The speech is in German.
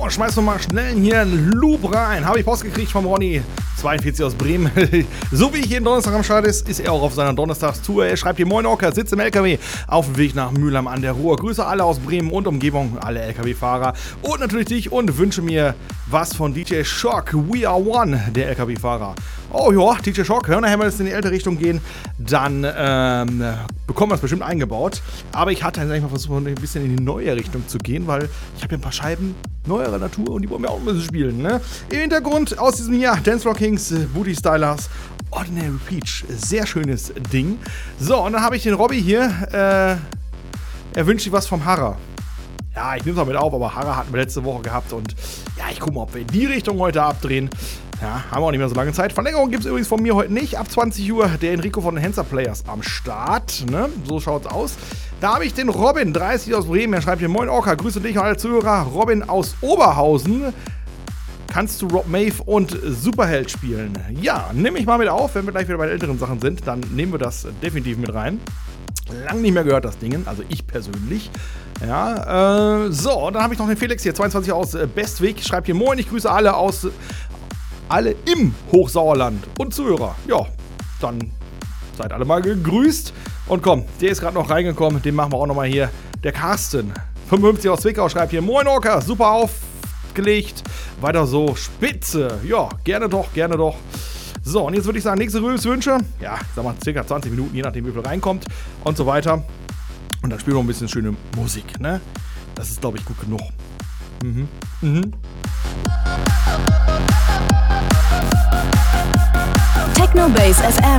So, schmeißen wir mal schnell hier einen Loop rein. Habe ich Post gekriegt vom Ronny, 42 aus Bremen. So wie ich jeden Donnerstag am Start ist er auch auf seiner Donnerstagstour. Er schreibt hier: Moin Orca, sitzt im LKW auf dem Weg nach Mülheim an der Ruhr. Grüße alle aus Bremen und Umgebung, alle LKW-Fahrer und natürlich dich und wünsche mir was von DJ Shock. We are one, der LKW-Fahrer. Oh ja, DJ Shock, wenn wir jetzt in die ältere Richtung gehen, dann bekommen wir es bestimmt eingebaut. Aber ich hatte eigentlich mal versucht, ein bisschen in die neue Richtung zu gehen, weil ich habe hier ein paar Scheiben neuerer Natur und die wollen wir auch ein bisschen spielen, ne? Im Hintergrund aus diesem Jahr Dancefloor Kings, Booty Stylers, Ordinary Peach. Sehr schönes Ding. So, und dann habe ich den Robby hier. Er wünscht sich was vom Harrer. Ja, ich nehme es mal mit auf, aber Harrer hatten wir letzte Woche gehabt und ja, ich gucke mal, ob wir in die Richtung heute abdrehen. Ja, haben wir auch nicht mehr so lange Zeit. Verlängerung gibt es übrigens von mir heute nicht. Ab 20 Uhr der Enrico von den Hansa Players am Start. Ne? So schaut's aus. Da habe ich den Robin, 30 aus Bremen. Er schreibt hier: Moin Orca, grüße dich und alle Zuhörer. Robin aus Oberhausen. Kannst du Rob Maeve und Superheld spielen? Ja, nehme ich mal mit auf. Wenn wir gleich wieder bei den älteren Sachen sind, dann nehmen wir das definitiv mit rein. Lang nicht mehr gehört, das Ding. Also ich persönlich. Ja, so, und dann habe ich noch den Felix hier, 22 aus Bestweg. Schreibt hier: Moin, ich grüße alle im Hochsauerland und Zuhörer. Ja, dann seid alle mal gegrüßt. Und komm, der ist gerade noch reingekommen, den machen wir auch nochmal hier. Der Carsten, 55 aus Zwickau, schreibt hier: Moin Orca, super aufgelegt. Weiter so, spitze. Ja, gerne doch, gerne doch. So, und jetzt würde ich sagen, nächste Rübswünsche. Ja, sag mal, circa 20 Minuten, je nachdem wie viel reinkommt und so weiter. Und dann spielen wir ein bisschen schöne Musik, ne? Das ist, glaube ich, gut genug. Techno Base FM.